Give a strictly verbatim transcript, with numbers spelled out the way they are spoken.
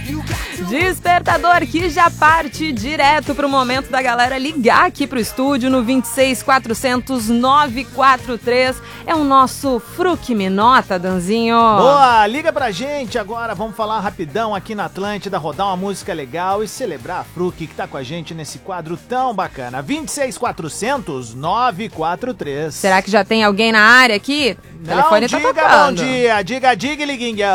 Despertador que já parte direto pro momento da galera ligar aqui pro estúdio no vinte e seis, quatrocentos, nove quatro três. É o nosso Fruc Me Nota, Danzinho. Boa, liga pra gente agora, vamos falar rapidão aqui na Atlântida, rodar uma música legal e celebrar a Fruc que tá com a gente nesse quadro tão bacana. vinte e seis, quatrocentos, nove quatro três. Será que já tem alguém na área aqui? O telefone não tá diga tocando. Bom dia, diga, diga, liguinha.